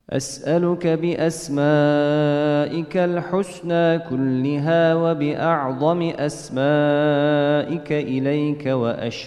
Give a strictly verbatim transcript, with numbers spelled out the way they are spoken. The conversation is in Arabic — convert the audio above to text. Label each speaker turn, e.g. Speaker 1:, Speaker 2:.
Speaker 1: أسألك بأسمائك الحسنى كلها وبأعظم أسمائك إليك وأشهد